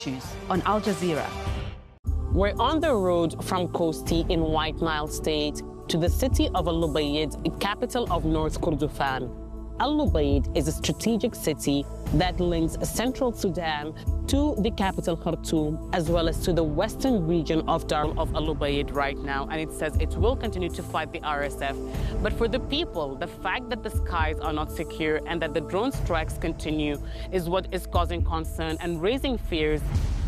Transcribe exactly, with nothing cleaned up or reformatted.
on Al Jazeera. We're on the road from Kosti in White Nile State to the city of Al-Lubaid, capital of North Kordofan. Al-Lubaid is a strategic city that links central Sudan to the capital Khartoum, as well as to the western region of Dar of Al-Lubaid right now. And it says it will continue to fight the R S F. But for the people, the fact that the skies are not secure and that the drone strikes continue is what is causing concern and raising fears